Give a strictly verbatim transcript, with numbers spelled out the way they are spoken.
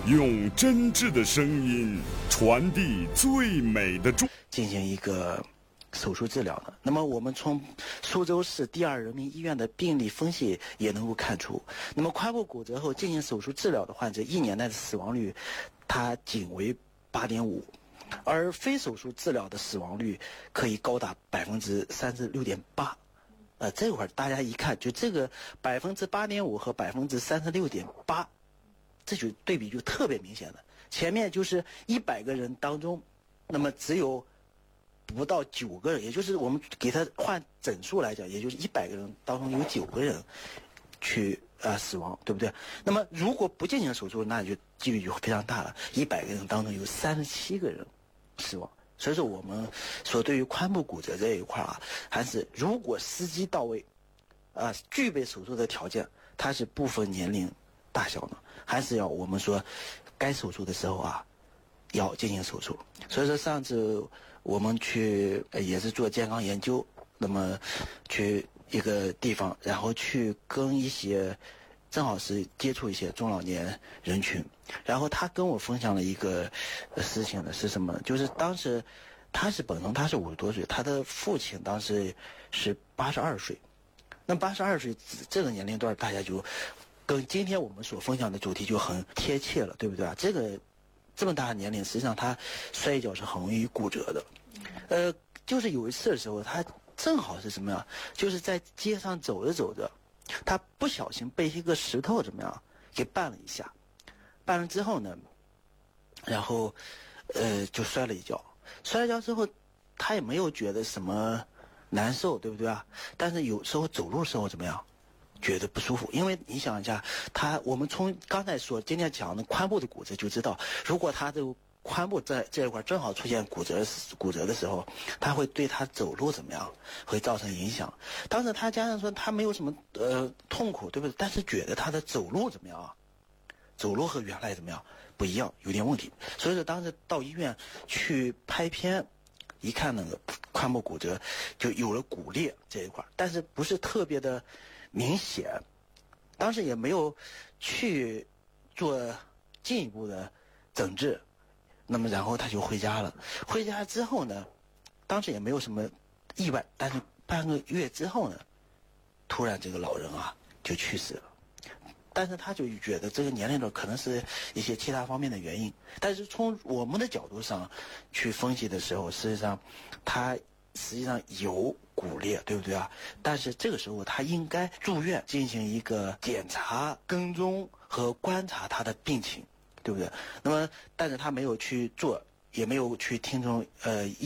用真挚的声音传递最美的中。 进行一个手术治疗的。那么我们从苏州市第二人民医院的病例分析也能够看出，那么髋部骨折后进行手术治疗的患者，一年内的死亡率它仅为 八点五， 而非手术治疗的死亡率可以高达 百分之三十六点八。呃，这会儿大家一看，就这个 百分之八点五 和 百分之三十六点八， 这就对比就特别明显了。前面就是一百个人当中，那么只有不到九个人，也就是我们给他换整数来讲，也就是一百个人当中有九个人去呃死亡，对不对？那么如果不进行手术，那就几率就非常大了，一百个人当中有三十七个人死亡。所以说我们说对于髋部骨折这一块啊，还是如果时机到位，啊、呃，具备手术的条件，它是不分年龄大小的，还是要我们说该手术的时候啊要进行手术。所以说上次我们去、呃、也是做健康研究，那么去一个地方，然后去跟一些正好是接触一些中老年人群，然后他跟我分享了一个事情呢，是什么？就是当时他是本人，他是五十多岁，他的父亲当时是八十二岁。那八十二岁这个年龄段，大家就跟今天我们所分享的主题就很贴切了，对不对啊？这个这么大的年龄，实际上他摔跤是很容易骨折的。呃，就是有一次的时候，他正好是什么呀？就是在街上走着走着，他不小心被一个石头怎么样给绊了一下，绊了之后呢，然后呃就摔了一跤，摔了一跤之后，他也没有觉得什么难受，对不对啊？但是有时候走路的时候怎么样，觉得不舒服，因为你想一下，他我们从刚才说今天讲的髋部的骨折就知道，如果他这个髋部在这一块正好出现骨折骨折的时候，他会对他走路怎么样会造成影响。当时他家人说他没有什么呃痛苦，对不对？但是觉得他的走路怎么样啊？走路和原来怎么样不一样，有点问题。所以说当时到医院去拍片，一看那个髋部骨折就有了骨裂这一块，但是不是特别的明显。当时也没有去做进一步的诊治。那么然后他就回家了，回家之后呢，当时也没有什么意外，但是半个月之后呢，突然这个老人啊就去世了。但是他就觉得这个年龄段可能是一些其他方面的原因，但是从我们的角度上去分析的时候，实际上他实际上有骨裂，对不对啊？但是这个时候他应该住院进行一个检查、跟踪和观察他的病情，对不对？那么但是他没有去做，也没有去听从呃